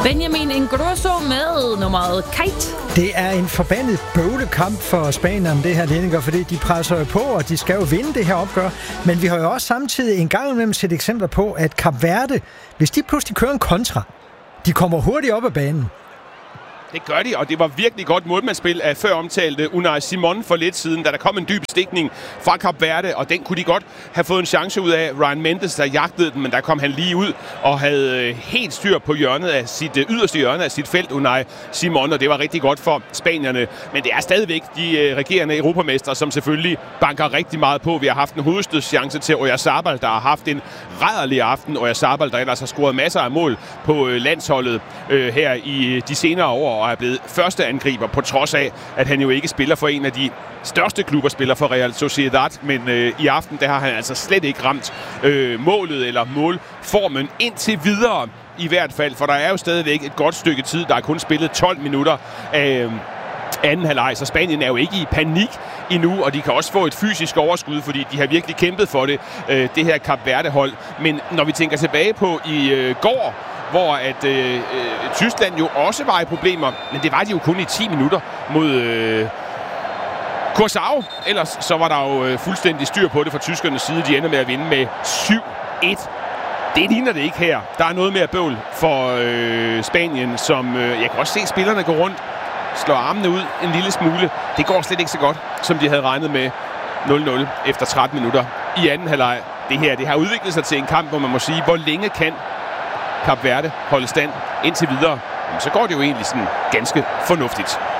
Benjamin Ingrosso med nummeret Kite. Det er en forbandet bøvlekamp for Spanien, det her, Lenninger, fordi de presser jo på, og de skal jo vinde det her opgør. Men vi har jo også samtidig en gang imellem set eksempler på, at Kap Verde, hvis de pludselig kører en kontra, de kommer hurtigt op ad banen. Det gør de, og det var virkelig godt målmandsspil af før omtalte Unai Simon for lidt siden, da der kom en dyb stikning fra Kap Verde, og den kunne de godt have fået en chance ud af. Ryan Mendes, der jagtede den, men der kom han lige ud og havde helt styr på hjørnet af sit yderste hjørne af sit felt, Unai Simon, og det var rigtig godt for spanierne. Men det er stadigvæk de regerende europamestre, som selvfølgelig banker rigtig meget på. Vi har haft en hovedstødschance til Oyarzabal, der har haft en rædderlig aften. Oyarzabal, der ellers har scoret masser af mål på landsholdet her i de senere år, og er blevet første angriber, på trods af, at han jo ikke spiller for en af de største klubber, spiller for Real Sociedad, men i aften, der har han altså slet ikke ramt målet eller målformen indtil videre i hvert fald, for der er jo stadigvæk et godt stykke tid, der er kun spillet 12 minutter af anden halvleg, så Spanien er jo ikke i panik endnu, og de kan også få et fysisk overskud, fordi de har virkelig kæmpet for det, det her Kap Verde-hold. Men når vi tænker tilbage på i går, hvor at Tyskland jo også var i problemer, men det var de jo kun i 10 minutter mod Curaçao. Ellers så var der jo fuldstændig styr på det fra tyskernes side. De ender med at vinde med 7-1. Det ligner det ikke her. Der er noget mere bøvl for Spanien, som jeg kan også se spillerne gå rundt, slår armene ud en lille smule. Det går slet ikke så godt, som de havde regnet med. 0-0 efter 13 minutter i anden halvleg. Det har udviklet sig til en kamp, hvor man må sige, hvor længe kan Kap Verde holde stand indtil videre. Så går det jo egentlig sådan ganske fornuftigt.